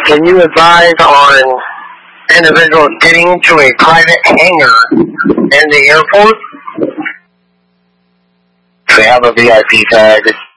Can you advise on individuals getting to a private hangar in the airport? They have a VIP tag.